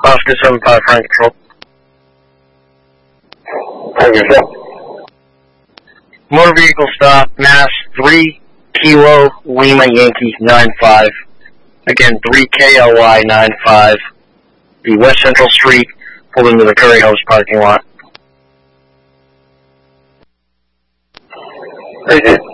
Oscar 75 Frank Control. Motor vehicle stop, Mass 3 Kilo Lima Yankee 95. Again, 3 KLY 95. The West Central Street, pulled into the Curry House parking lot.